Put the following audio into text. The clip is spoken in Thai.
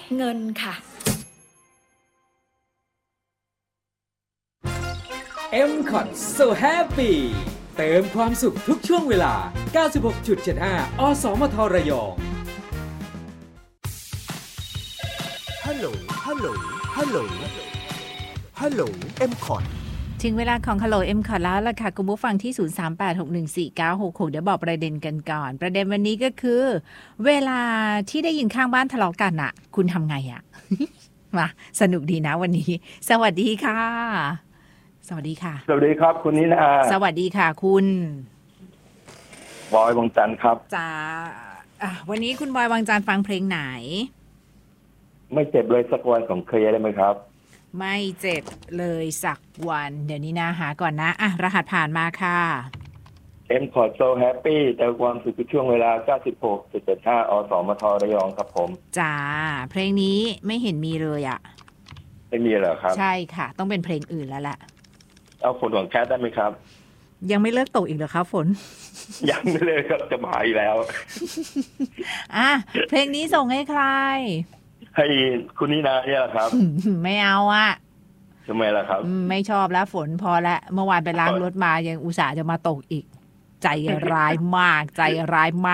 เงินค่ะ MCOT So Happy เติมความสุขทุกช่วงเวลา 96.75 อสมทระยองฮัลโหลฮัลโหลฮัลโหลฮัลโหล MCOT ถึงเวลาของ Hello MCOT แล้วล่ะค่ะคุณผู้ฟังที่ 0386149966 เดี๋ยวบอกประเด็นกันก่อน ประเด็นวันนี้ก็คือ เวลาที่ได้ยินข้างบ้านทะเลาะกันอะคุณทำไงอะ มาสนุกดีนะวันนี้ สวัสดีค่ะ สวัสดีค่ะสวัสดีครับคุณนินาสวัสดีค่ะคุณบอยวังจันทร์ครับจ้าวันนี้คุณบอยวังจันทร์ฟังเพลงไหนไม่เจ็บเลยสักวันของเคลียร์ได้ไหมครับไม่เจ็บเลยสักวัน เดี๋ยวนี้นะหาก่อนนะรหัสผ่านมาค่ะ MCOT So Happy แต่ความสุขทุกช่วงเวลา 96.75 อสมทระยองครับผมจ้าเพลงนี้ไม่เห็นมีเลยอ่ะไม่มีเหรอครับใช่ค่ะ ต้องเป็นเพลงอื่นแล้วแหละเอาฝนของแคทได้ไหมครับยังไม่เลิกตกอีกเหรอคะฝนยังไม่เลยครับจะมาอีกแล้วเพลงนี้ส่งให้ใครให้คุณนินาเนี่ยครับไม่เอาอ่ะทำไมล่ะครับไม่ชอบแล้วฝนพอแล้วเมื่อวานไปล้างรถมายังอุตส่าห์จะมาตกอีก ใจร้ายมากใจร้ายมาก